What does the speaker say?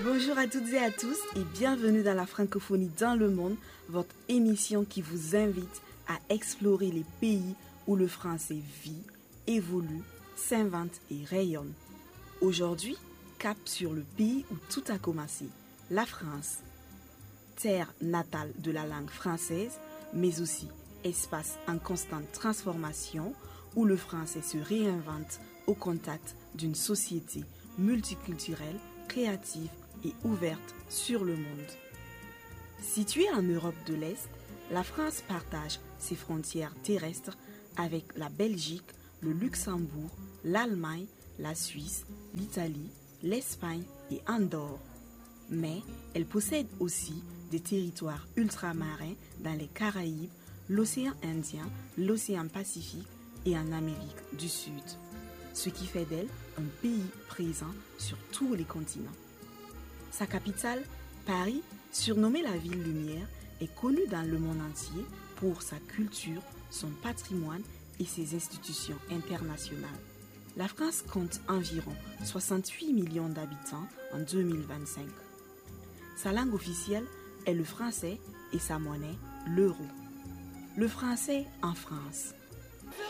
Bonjour à toutes et à tous et bienvenue dans la francophonie dans le monde, votre émission qui vous invite à explorer les pays où le français vit, évolue, s'invente et rayonne. Aujourd'hui, cap sur le pays où tout a commencé, la France. Terre natale de la langue française, mais aussi espace en constante transformation où le français se réinvente au contact d'une société multiculturelle, créative et ouverte sur le monde. Située en Europe de l'Est, la France partage ses frontières terrestres avec la Belgique, le Luxembourg, l'Allemagne, la Suisse, l'Italie, l'Espagne et Andorre. Mais elle possède aussi des territoires ultramarins dans les Caraïbes, l'océan Indien, l'océan Pacifique et en Amérique du Sud. Ce qui fait d'elle un pays présent sur tous les continents. Sa capitale, Paris, surnommée la ville lumière, est connue dans le monde entier pour sa culture, son patrimoine et ses institutions internationales. La France compte environ 68 millions d'habitants en 2025. Sa langue officielle est le français et sa monnaie, l'euro. Le français en France.